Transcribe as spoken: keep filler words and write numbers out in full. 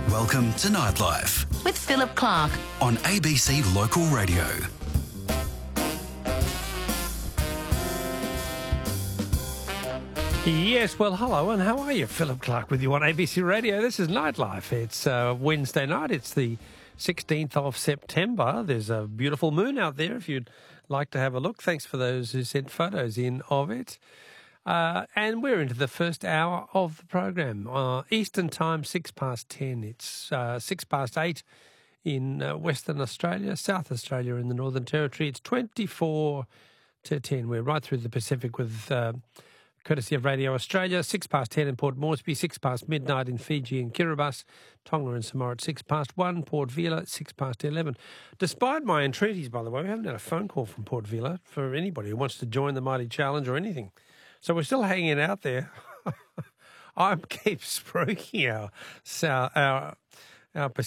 Welcome to Nightlife with Philip Clark on A B C Local Radio. Yes, well, hello, and how are you? Philip Clark with you on A B C Radio. This is Nightlife. It's uh, Wednesday night. It's the sixteenth of September. There's a beautiful moon out there if you'd like to have a look. Thanks for those who sent photos in of it. Uh, and we're into the first hour of the program. Uh, Eastern time, six past ten. It's uh, six past eight in uh, Western Australia, South Australia in the Northern Territory. It's twenty-four to ten. We're right through the Pacific with... Uh, courtesy of Radio Australia, six past ten in Port Moresby, six past midnight in Fiji and Kiribati, Tonga and Samoa at six past one, Port Vila, six past eleven. Despite my entreaties, by the way, we haven't had a phone call from Port Vila for anybody who wants to join the Mighty Challenge or anything. So we're still hanging out there. I keep spruiking our, our, our